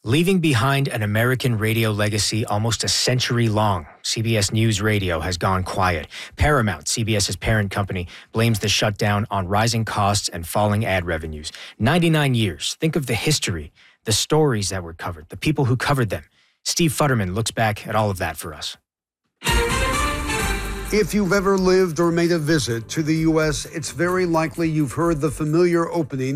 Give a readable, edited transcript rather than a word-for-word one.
Leaving behind an American radio legacy almost a century long, CBS News Radio has gone quiet. Paramount, CBS's parent company, blames the shutdown on rising costs and falling ad revenues. 99 years. Think of the history, the stories that were covered, the people who covered them. Steve Futterman looks back at all of that for us. If you've ever lived or made a visit to the U.S., it's very likely you've heard the familiar opening